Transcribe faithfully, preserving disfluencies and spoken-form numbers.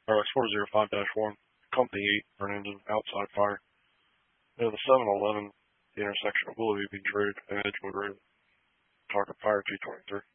R X four zero five dash one, Company eight, for an engine outside fire. Near the seven eleven, the intersection of Willoughby Beach Road and Edgewood Road. Target fire two twenty-three.